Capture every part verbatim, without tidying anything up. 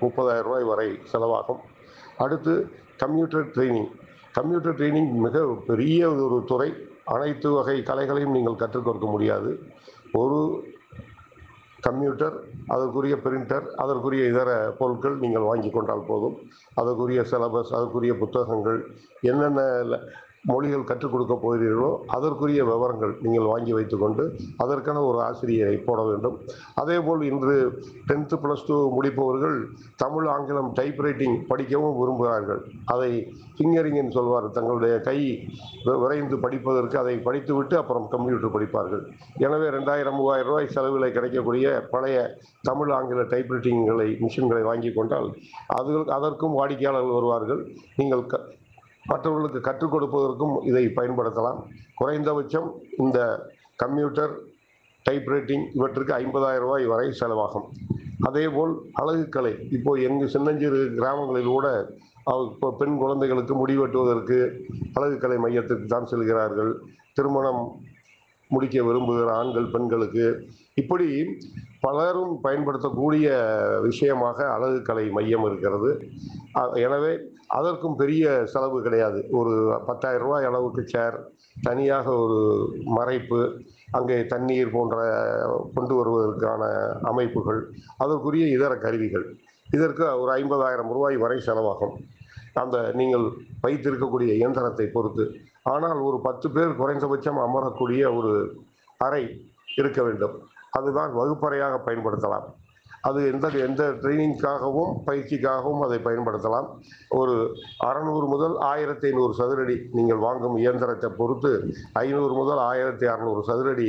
முப்பதாயிரம் ரூபாய் வரை செலவாகும். அடுத்து கம்ப்யூட்டர் ட்ரெய்னிங். கம்ப்யூட்டர் ட்ரெய்னிங் மிக பெரிய ஒரு துறை. அனைத்து வகை கலைகளையும் நீங்கள் கற்றுக் கொடுக்க முடியாது. ஒரு கம்ப்யூட்டர், அதற்குரிய பிரிண்டர், அதற்குரிய இதர பொருட்கள் நீங்கள் வாங்கி கொண்டால் போதும். அதற்குரிய சிலபஸ், அதற்குரிய புத்தகங்கள், என்னென்ன மொழிகள் கற்றுக் கொடுக்க போகிறீர்களோ அதற்குரிய விவரங்கள் நீங்கள் வாங்கி வைத்துக்கொண்டு அதற்கான ஒரு ஆசிரியரை போட வேண்டும். அதேபோல் இன்று டென்த்து ப்ளஸ் டூ முடிப்பவர்கள் தமிழ், ஆங்கிலம் டைப் ரைட்டிங் படிக்கவும் விரும்புகிறார்கள். அதை ஃபிங்கரிங் என்று சொல்வார். தங்களுடைய கை விரைந்து படிப்பதற்கு அதை படித்துவிட்டு அப்புறம் கம்ப்யூட்டர் படிப்பார்கள். எனவே ரெண்டாயிரம் மூவாயிரம் ரூபாய் செலவில் கிடைக்கக்கூடிய பழைய தமிழ், ஆங்கில டைப் ரைட்டிங்களை மிஷின்களை வாங்கி கொண்டால் அது அதற்கும் வாடிக்கையாளர்கள் வருவார்கள். நீங்கள் க மற்றவர்களுக்கு கற்றுக் கொடுப்பதற்கும் இதை பயன்படுத்தலாம். குறைந்தபட்சம் இந்த கம்ப்யூட்டர், டைப் ரைட்டிங் இவற்றுக்கு ஐம்பதாயிரம் ரூபாய் வரை செலவாகும். அதேபோல் அழகுக்கலை. இப்போ எங்கள் சின்னஞ்சிறு கிராமங்களில் கூட இப்போ பெண் குழந்தைகளுக்கு முடிவெட்டுவதற்கு அழகுக்கலை மையத்திற்கு தான் செல்கிறார்கள். திருமணம் முடிக்க விரும்புகிற ஆண்கள் பெண்களுக்கு இப்படி பலரும் பயன்படுத்தக்கூடிய விஷயமாக அழகுக்கலை மையம் இருக்கிறது. எனவே அதற்கும் பெரிய செலவு கிடையாது. ஒரு பத்தாயிரம் ரூபாய் அளவுக்கு சேர், தனியாக ஒரு மறைப்பு, அங்கே தண்ணீர் போன்ற கொண்டு வருவதற்கான அமைப்புகள், அதற்குரிய இதர கருவிகள், இதற்கு ஒரு ஐம்பதாயிரம் ரூபாய் வரை செலவாகும். அந்த நீங்கள் வைத்திருக்கக்கூடிய இயந்திரத்தை பொறுத்து. ஆனால் ஒரு பத்து பேர் குறைந்தபட்சம் அமரக்கூடிய ஒரு அறை இருக்க வேண்டும். அதுதான் வகுப்பறையாக பயன்படுத்தலாம். அது எந்த எந்த ட்ரைனிங்காகவும் பயிற்சிக்காகவும் அதை பயன்படுத்தலாம். ஒரு அறநூறு முதல் ஆயிரத்தி ஐநூறு சதுரடி நீங்கள் வாங்கும் இயந்திரத்தை பொறுத்து ஐநூறு முதல் ஆயிரத்தி அறநூறு சதுரடி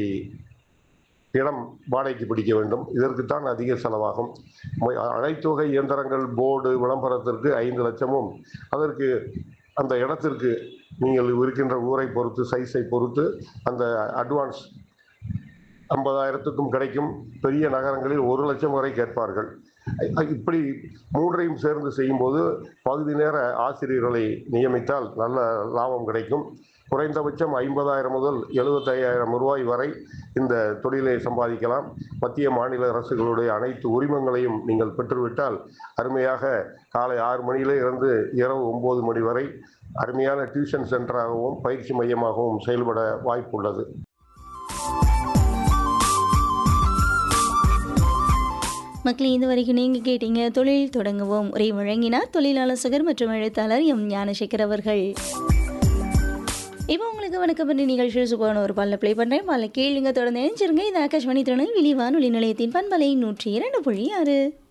இடம் வாடகைக்கு பிடிக்க வேண்டும். இதற்குத்தான் அதிக செலவாகும். அனைத்து வகை இயந்திரங்கள், போர்டு, விளம்பரத்திற்கு ஐந்து லட்சமும் அதற்கு அந்த இடத்திற்கு நீங்கள் இருக்கின்ற ஊரை பொறுத்து, சைஸை பொறுத்து அந்த அட்வான்ஸ் ஐம்பதாயிரத்துக்கும் கிடைக்கும். பெரிய நகரங்களில் ஒரு லட்சம் வரை கேட்பார்கள். இப்படி மூன்றையும் சேர்ந்து செய்யும்போது பகுதி நேர ஆசிரியர்களை நியமித்தால் நல்ல லாபம் கிடைக்கும். குறைந்தபட்சம் ஐம்பதாயிரம் முதல் எழுபத்தையாயிரம் ரூபாய் வரை இந்த தொழிலை சம்பாதிக்கலாம். மத்திய மாநில அரசுகளுடைய அனைத்து உரிமங்களையும் நீங்கள் பெற்றுவிட்டால் அருமையாக காலை ஆறு மணியிலே இருந்து இரவு ஒன்பது மணி வரை அருமையான டியூஷன் சென்டராகவும் பயிற்சி மையமாகவும் செயல்பட வாய்ப்புள்ளது. மக்களே, இது வரைக்கும் நீங்கள் கேட்டீங்க தொழில் தொடங்குவோம். உரை வழங்கினார் தொழிலாளர் மற்றும் எழுத்தாளர் எம் ஞானசேகர் அவர்கள். இப்போ உங்களுக்கு வணக்கம் பண்ணி நிகழ்ச்சியில் சூப்பரான ஒரு பாலில் ப்ளே பண்ணுறேன். பாலில் கேளுங்க, தொடர்ந்து நினைச்சிருங்க. இது ஆகாஷ்வாணி திருநெல்வேலி வானொலி நிலையத்தின் பண்பலை நூற்றி இரண்டு புள்ளி ஆறு.